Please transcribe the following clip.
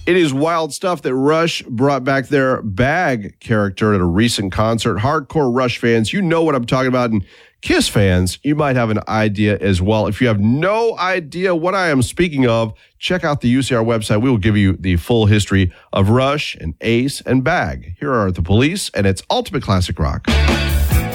It is wild stuff that Rush brought back their Bag character at a recent concert. Hardcore Rush fans, you know what I'm talking about. And Kiss fans, you might have an idea as well. If you have no idea what I am speaking of, check out the UCR website. We will give you the full history of Rush and Ace and Bag. Here are The Police, and it's Ultimate Classic Rock.